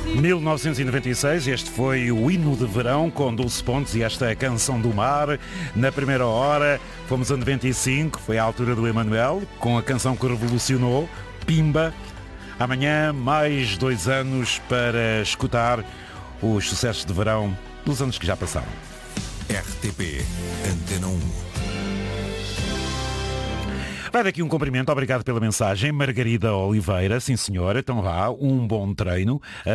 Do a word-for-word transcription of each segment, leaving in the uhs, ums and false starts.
mil novecentos e noventa e seis, este foi o hino de verão com doze pontos e esta é a Canção do Mar. Na primeira hora fomos a noventa e cinco, foi a altura do Emanuel, com a canção que revolucionou, Pimba. Amanhã mais dois anos para escutar os sucessos de verão dos anos que já passaram. R T P Antena um. Vai daqui um cumprimento, obrigado pela mensagem. Margarida Oliveira, sim senhora, então vá, um bom treino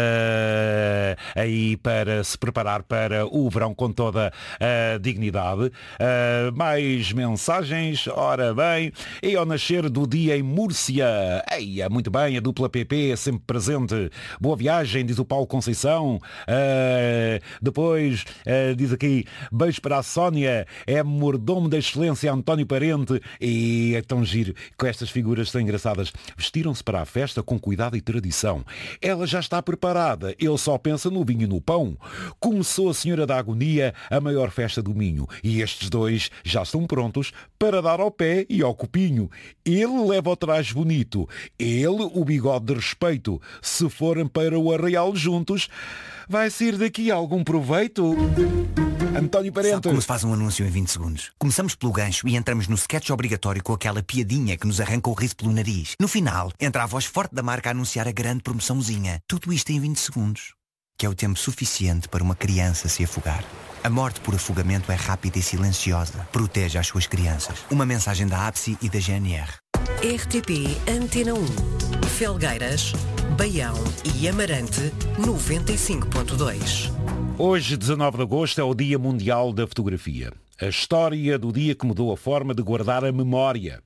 uh, aí para se preparar para o verão com toda a dignidade. Uh, mais mensagens, ora bem, e ao nascer do dia em Múrcia, eia, muito bem, a dupla P P é sempre presente. Boa viagem, diz o Paulo Conceição. Uh, depois, uh, diz aqui, beijo para a Sónia, é mordomo da excelência António Parente, e é tão giro, com estas figuras tão engraçadas. Vestiram-se para a festa com cuidado e tradição. Ela já está preparada, ele só pensa no vinho e no pão. Começou a Senhora da Agonia, a maior festa do Minho, e estes dois já estão prontos para dar ao pé e ao copinho. Ele leva o traje bonito, ele o bigode de respeito. Se forem para o arraial juntos, vai ser daqui algum proveito? António Parente. Sabe como se faz um anúncio em vinte segundos? Começamos pelo gancho e entramos no sketch obrigatório com aquela piadinha que nos arranca o riso pelo nariz. No final, entra a voz forte da marca a anunciar a grande promoçãozinha. Tudo isto em vinte segundos, que é o tempo suficiente para uma criança se afogar. A morte por afogamento é rápida e silenciosa. Proteja as suas crianças. Uma mensagem da A B S I e da G N R. R T P Antena um. Felgueiras, Baião e Amarante, noventa e cinco ponto dois. Hoje, dezanove de agosto, é o Dia Mundial da Fotografia. A história do dia que mudou a forma de guardar a memória.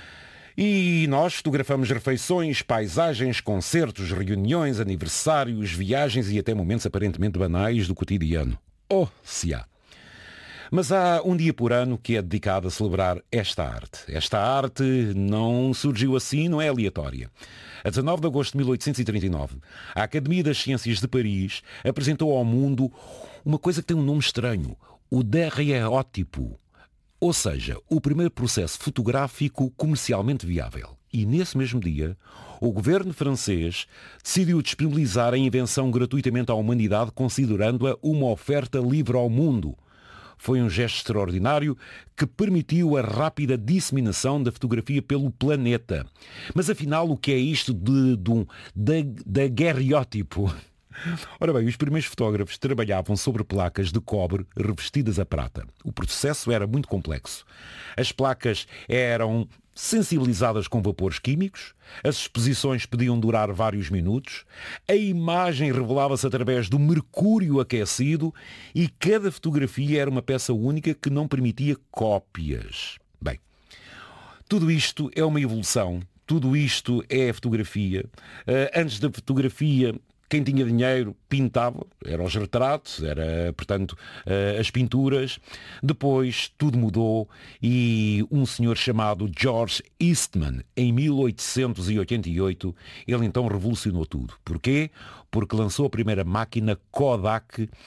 E nós fotografamos refeições, paisagens, concertos, reuniões, aniversários, viagens e até momentos aparentemente banais do cotidiano. Oh, se há! Mas há um dia por ano que é dedicado a celebrar esta arte. Esta arte não surgiu assim, não é aleatória. A dezanove de agosto de mil oitocentos e trinta e nove, a Academia das Ciências de Paris apresentou ao mundo uma coisa que tem um nome estranho, o daguerreótipo, ou seja, o primeiro processo fotográfico comercialmente viável. E nesse mesmo dia, o governo francês decidiu disponibilizar a invenção gratuitamente à humanidade, considerando-a uma oferta livre ao mundo. Foi um gesto extraordinário que permitiu a rápida disseminação da fotografia pelo planeta. Mas afinal, o que é isto de, de um daguerreótipo? Ora bem, os primeiros fotógrafos trabalhavam sobre placas de cobre revestidas a prata. O processo era muito complexo. As placas eram sensibilizadas com vapores químicos, as exposições podiam durar vários minutos, a imagem revelava-se através do mercúrio aquecido e cada fotografia era uma peça única que não permitia cópias. Bem, tudo isto é uma evolução, tudo isto é a fotografia. Uh, antes da fotografia, quem tinha dinheiro pintava, eram os retratos, era, portanto, as pinturas. Depois tudo mudou e um senhor chamado George Eastman, em mil oitocentos e oitenta e oito, ele então revolucionou tudo. Porquê? Porque lançou a primeira máquina Kodak, uh,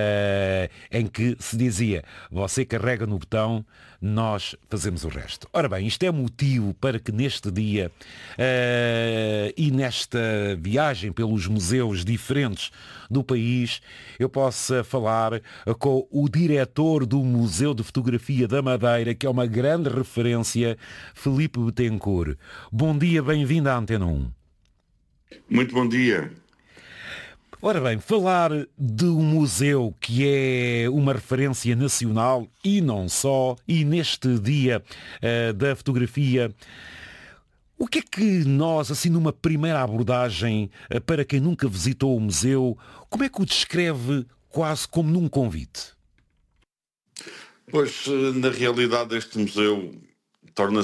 em que se dizia, você carrega no botão, nós fazemos o resto. Ora bem, isto é motivo para que neste dia uh, e nesta viagem pelos museus diferentes do país, eu possa falar com o diretor do Museu de Fotografia da Madeira, que é uma grande referência, Filipe Betancourt. Bom dia, bem-vindo à Antena um. Muito bom dia. Ora bem, falar de um museu que é uma referência nacional e não só, e neste dia uh, da fotografia, o que é que nós, assim numa primeira abordagem, uh, para quem nunca visitou o museu, como é que o descreve quase como num convite? Pois, na realidade, este museu torna